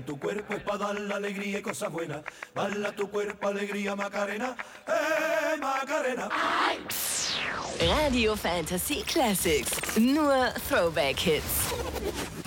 tu cuerpo es para dar la alegría y cosas buenas. Baila tu cuerpo, alegría, Macarena, Macarena. Radio Fantasy Classics. Nur Throwback-Hits.